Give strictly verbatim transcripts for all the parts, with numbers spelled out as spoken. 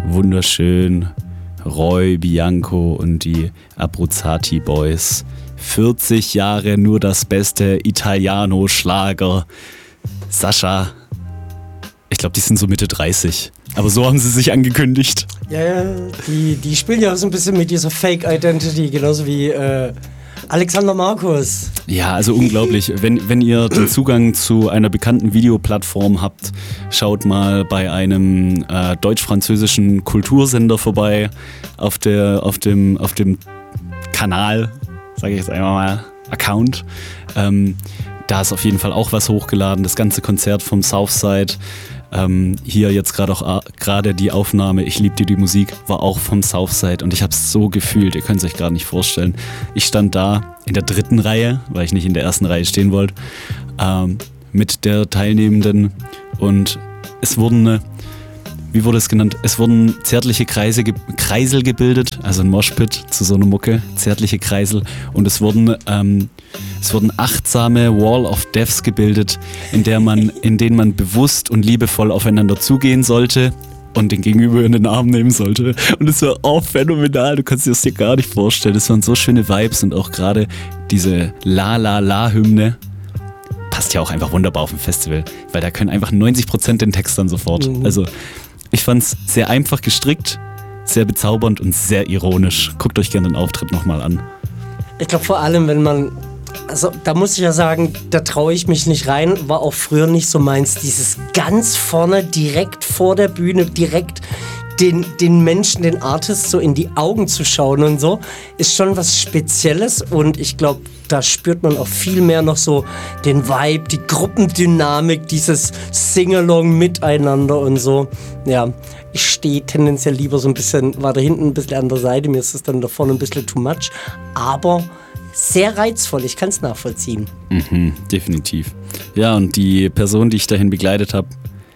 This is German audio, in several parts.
wunderschön Roy Bianco und die Abruzzati Boys. vierzig Jahre nur das beste Italiano-Schlager. Sascha, ich glaube, die sind so Mitte dreißig. Aber so haben sie sich angekündigt. Ja, ja, die, die spielen ja auch so ein bisschen mit dieser Fake-Identity, genauso wie äh, Alexander Markus. Ja, also unglaublich. Wenn, wenn ihr den Zugang zu einer bekannten Videoplattform habt, schaut mal bei einem äh, deutsch-französischen Kultursender vorbei auf, der, auf, dem, auf dem Kanal, sage ich jetzt einmal mal, Account. Ähm, da ist auf jeden Fall auch was hochgeladen, das ganze Konzert vom Southside. Ähm, hier jetzt gerade auch gerade die Aufnahme Ich lieb dir die Musik war auch vom Southside und ich habe es so gefühlt, ihr könnt es euch gerade nicht vorstellen. Ich stand da in der dritten Reihe, weil ich nicht in der ersten Reihe stehen wollte, ähm, mit der Teilnehmenden und es wurden, wie wurde es genannt, es wurden zärtliche Kreise, Kreisel gebildet, also ein Moshpit zu so einer Mucke, zärtliche Kreisel und es wurden ähm, Es wurden achtsame Wall of Deaths gebildet, in, der man, in denen man bewusst und liebevoll aufeinander zugehen sollte und den Gegenüber in den Arm nehmen sollte. Und es war auch phänomenal, du kannst dir das dir gar nicht vorstellen. Es waren so schöne Vibes und auch gerade diese La-La-La-Hymne passt ja auch einfach wunderbar auf ein Festival, weil da können einfach neunzig Prozent den Text dann sofort. Mhm. Also ich fand es sehr einfach gestrickt, sehr bezaubernd und sehr ironisch. Guckt euch gerne den Auftritt nochmal an. Ich glaube vor allem, wenn man Also da muss ich ja sagen, da traue ich mich nicht rein, war auch früher nicht so meins. Dieses ganz vorne, direkt vor der Bühne, direkt den, den Menschen, den Artist so in die Augen zu schauen und so, ist schon was Spezielles und ich glaube, da spürt man auch viel mehr noch so den Vibe, die Gruppendynamik, dieses Sing-Along miteinander und so. Ja, ich stehe tendenziell lieber so ein bisschen weiter hinten, ein bisschen an der Seite, mir ist das dann da vorne ein bisschen too much, aber sehr reizvoll, ich kann es nachvollziehen. Mhm, definitiv. Ja, und die Person, die ich dahin begleitet habe,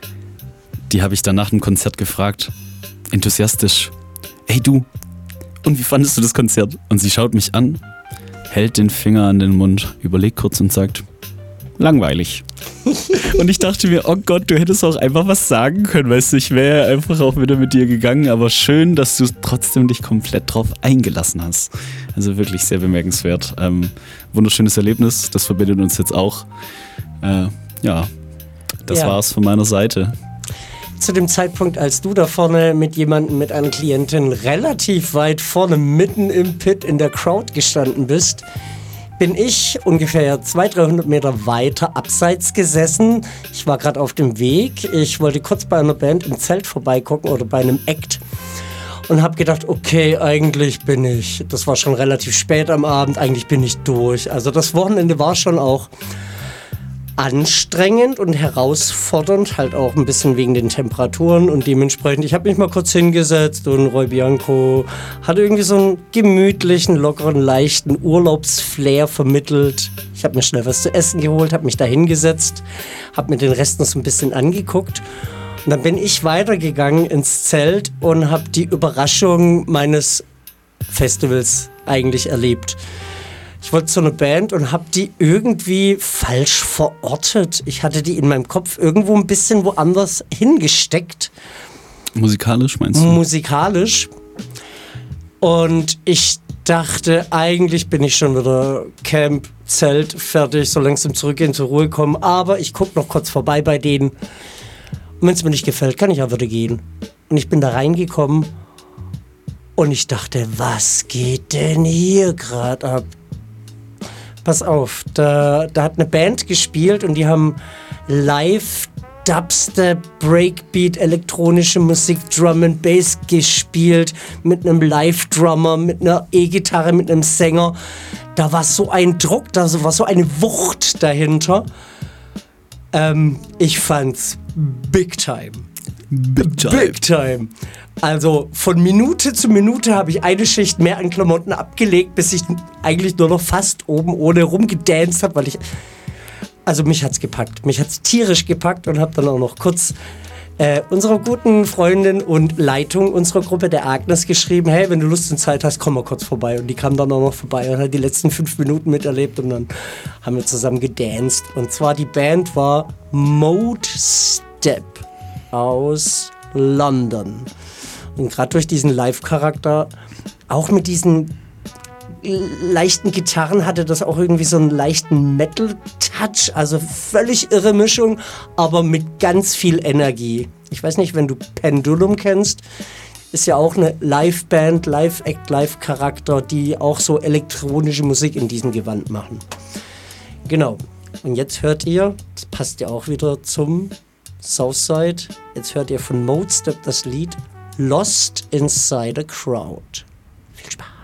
die habe ich dann nach dem Konzert gefragt, enthusiastisch, hey du, und wie fandest du das Konzert? Und sie schaut mich an, hält den Finger an den Mund, überlegt kurz und sagt, langweilig. Und ich dachte mir, oh Gott, du hättest auch einfach was sagen können, weißt du, ich wäre einfach auch wieder mit dir gegangen, aber schön, dass du trotzdem dich komplett drauf eingelassen hast. Also wirklich sehr bemerkenswert. Ähm, wunderschönes Erlebnis, das verbindet uns jetzt auch. Äh, ja, das ja. war's von meiner Seite. Zu dem Zeitpunkt, als du da vorne mit jemandem, mit einer Klientin relativ weit vorne mitten im Pit in der Crowd gestanden bist, bin ich ungefähr zweihundert, dreihundert Meter weiter abseits gesessen. Ich war gerade auf dem Weg. Ich wollte kurz bei einer Band im Zelt vorbeigucken oder bei einem Act und habe gedacht, okay, eigentlich bin ich, das war schon relativ spät am Abend, eigentlich bin ich durch. Also das Wochenende war schon auch anstrengend und herausfordernd, halt auch ein bisschen wegen den Temperaturen und dementsprechend, ich habe mich mal kurz hingesetzt und Roy Bianco hat irgendwie so einen gemütlichen, lockeren, leichten Urlaubsflair vermittelt. Ich habe mir schnell was zu essen geholt, habe mich da hingesetzt, habe mir den Rest noch so ein bisschen angeguckt und dann bin ich weitergegangen ins Zelt und habe die Überraschung meines Festivals eigentlich erlebt. Ich wollte zu einer Band und habe die irgendwie falsch verortet. Ich hatte die in meinem Kopf irgendwo ein bisschen woanders hingesteckt. Musikalisch meinst du? Musikalisch. Und ich dachte, eigentlich bin ich schon wieder Camp, Zelt, fertig, so langsam zurückgehen, zur Ruhe kommen. Aber ich gucke noch kurz vorbei bei denen. Und wenn es mir nicht gefällt, kann ich auch wieder gehen. Und ich bin da reingekommen und ich dachte, was geht denn hier gerade ab? Pass auf, da, da hat eine Band gespielt und die haben live Dubstep, Breakbeat, elektronische Musik, Drum and Bass gespielt mit einem Live-Drummer, mit einer E-Gitarre, mit einem Sänger. Da war so ein Druck, da war so eine Wucht dahinter. Ähm, ich fand's big time. Big time. Big time. Also von Minute zu Minute habe ich eine Schicht mehr an Klamotten abgelegt, bis ich eigentlich nur noch fast oben ohne rumgedanced habe, weil ich... Also mich hat's gepackt. Mich hat's tierisch gepackt und habe dann auch noch kurz äh, unserer guten Freundin und Leitung unserer Gruppe, der Agnes, geschrieben, hey, wenn du Lust und Zeit hast, komm mal kurz vorbei. Und die kam dann auch noch vorbei und hat die letzten fünf Minuten miterlebt und dann haben wir zusammen gedanced. Und zwar die Band war Mode Step aus London. Und gerade durch diesen Live-Charakter, auch mit diesen leichten Gitarren hatte das auch irgendwie so einen leichten Metal-Touch, also völlig irre Mischung, aber mit ganz viel Energie. Ich weiß nicht, wenn du Pendulum kennst, ist ja auch eine Live-Band, Live-Act, Live-Charakter, die auch so elektronische Musik in diesem Gewand machen. Genau. Und jetzt hört ihr, das passt ja auch wieder zum Southside, jetzt hört ihr von Modestep das Lied Lost Inside a Crowd. Viel Spaß.